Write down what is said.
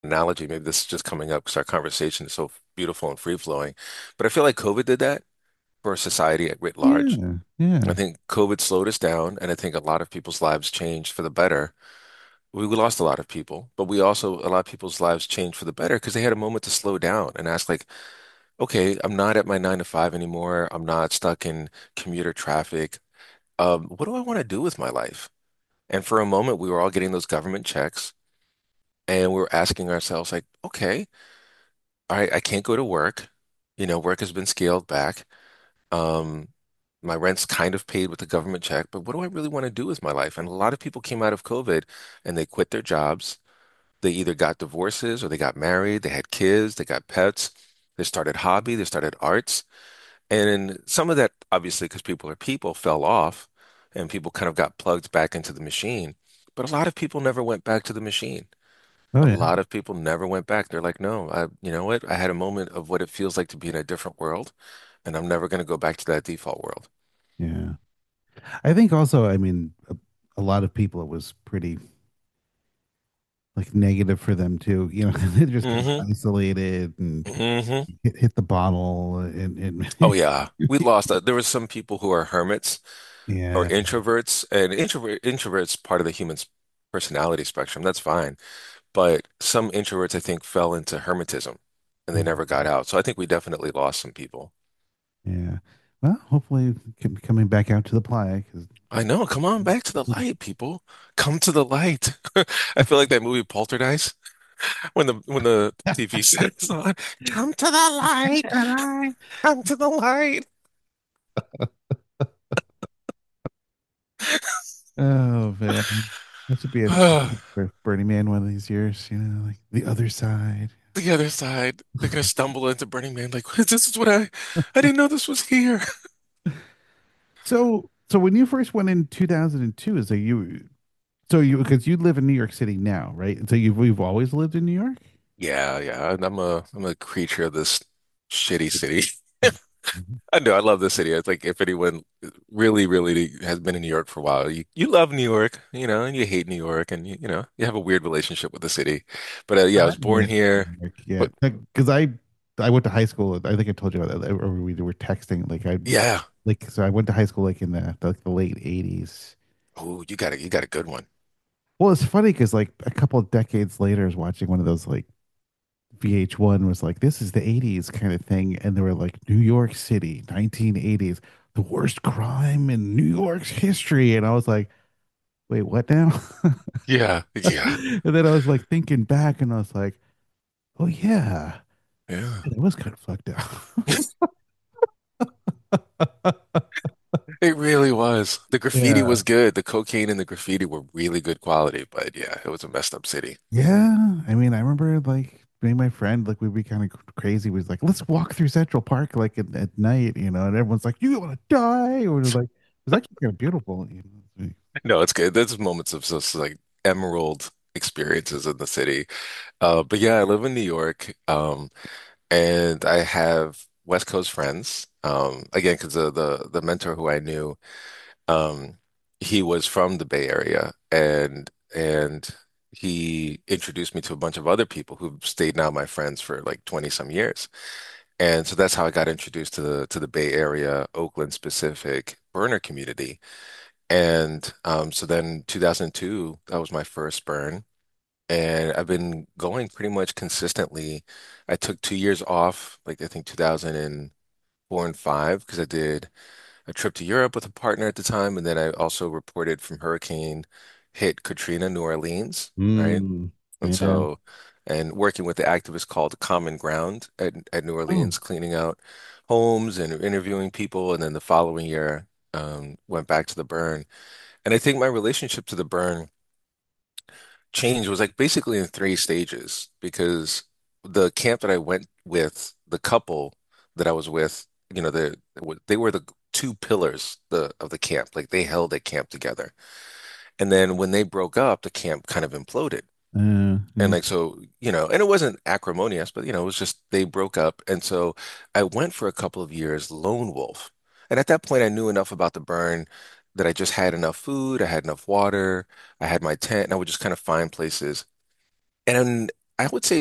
analogy. Maybe this is just coming up because our conversation is so beautiful and free flowing. But I feel like COVID did that for society at writ large. Yeah, I yeah. think COVID slowed us down, and I think a lot of people's lives changed for the better. We lost a lot of people, but we also, a lot of people's lives changed for the better because they had a moment to slow down and ask, like, okay, I'm not at my 9 to 5 anymore. I'm not stuck in commuter traffic. What do I want to do with my life? And for a moment, we were all getting those government checks, and we were asking ourselves, like, okay, I can't go to work. Work has been scaled back. Um, my rent's kind of paid with the government check, but what do I really want to do with my life? And a lot of people came out of COVID and they quit their jobs. They either got divorces or they got married, they had kids, they got pets, they started hobby, they started arts. And some of that, obviously, because people are people, fell off and people kind of got plugged back into the machine. But a lot of people never went back to the machine. Oh A yeah, lot of people never went back. They're like, no, you know what? I had a moment of what it feels like to be in a different world, and I'm never going to go back to that default world. yeah. I think also, I mean, a lot of people, it was pretty like negative for them too. They're just kind of Hmm. isolated and Hmm. hit the bottle and Oh yeah, we lost. There were some people who are hermits or yeah, introverts, and introverts part of the human's personality spectrum. That's fine. But some introverts, I think, fell into hermetism and they never got Mhm. out. So I think we definitely lost some people. Yeah. Well, hopefully coming back out to the play because I know. Come on back to the light, people. Come to the light. I feel like that movie Poltergeist when the TV says on, come to the light, come to the light. oh man, that should be a for Burning Man one of these years. Like the other side. The other side, they're gonna stumble into Burning Man like, this is what I didn't know this was here. So when you first went in 2002, is that you because you live in New York City now, right? And so you've always lived in New York? Yeah, yeah. And I'm a creature of this shitty city. Mhm. I know I love the city. It's like if anyone really, really has been in New York for a while, you love New York, and you hate New York, and you have a weird relationship with the city. But yeah, I was born Yeah, here. yeah. But Because I went to high school. I think I told you about that, or we were texting. yeah, So I went to high school like in the late '80s. oh, you got a good one. Well, it's funny because like a couple of decades later, I was watching one of those like VH1 was like, this is the '80s kind of thing, and they were like New York City, 1980s, the worst crime in New York's history, and I was like, wait, what now? Yeah, yeah, And then I was like thinking back, and I was like, oh yeah, yeah. it was kind of fucked up. It really was. The graffiti Yeah. was good. The cocaine and the graffiti were really good quality. But yeah, it was a messed up city. Yeah. I mean, I remember like me and my friend, like we'd be kind of crazy. We was like, let's walk through Central Park like at night, and everyone's like, you want to die? Or like, it was actually kind of beautiful. No, it's good. There's moments of just like emerald experiences in the city. But yeah, I live in New York. And I have West Coast friends. Again, because the mentor who I knew, um, he was from the Bay Area, and he introduced me to a bunch of other people who've stayed now my friends for like 20 some years. And so that's how I got introduced to the Bay Area, Oakland specific burner community. And so then 2002, that was my first burn. And I've been going pretty much consistently. I took 2 years off, like I think 2004 and five, because I did a trip to Europe with a partner at the time, and then I also reported from hurricane hit Katrina, New Orleans, right? Mm, And yeah. so, and working with the activist called Common Ground at New Oh, Orleans, cleaning out homes and interviewing people, and then the following year went back to the burn. And I think my relationship to the burn change was like basically in three stages because the camp that I went with, the couple that I was with, they were the two pillars of the camp. Like they held that camp together. And then when they broke up, the camp kind of imploded. And yeah. like so, and it wasn't acrimonious, but it was just they broke up. And so I went for a couple of years lone wolf. And at that point I knew enough about the burn that I just had enough food, I had enough water, I had my tent, and I would just kind of find places. And I would say